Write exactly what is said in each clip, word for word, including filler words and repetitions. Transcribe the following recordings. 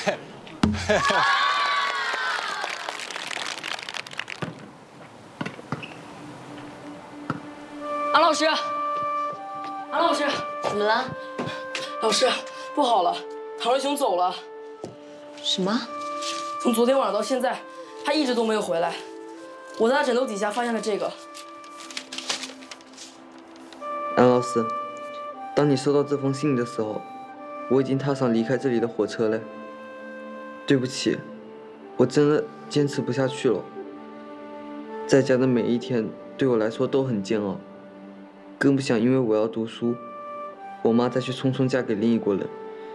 安老师，安老师， 怎么了？ 老师，不好了，唐瑞雄走了。 什么？ 从昨天晚上到现在，他一直都没有回来。我在他枕头底下发现了这个。 安老师，当你收到这封信的时候，我已经踏上离开这里的火车了。对不起，我真的坚持不下去了。在家的每一天对我来说都很煎熬，更不想因为我要读书，我妈再去匆匆嫁给另一国人。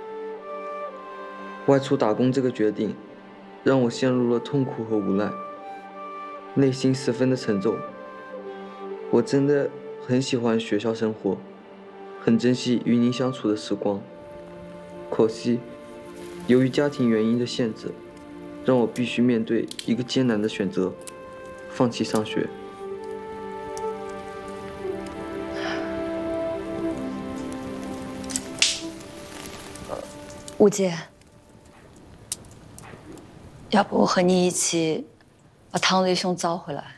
外出打工这个决定，让我陷入了痛苦和无奈，内心十分的沉重。我真的很喜欢学校生活，很珍惜与您相处的时光，可惜由于家庭原因的限制，让我必须面对一个艰难的选择，放弃上学。 吴姐，要不我和你一起把唐瑞雄找回来？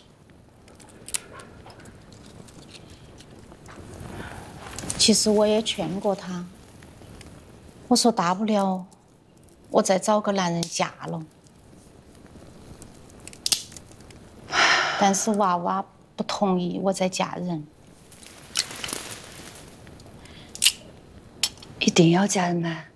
其实我也劝过他，我说大不了我再找个男人嫁了，但是娃娃不同意我再嫁人。 一定要嫁人吗？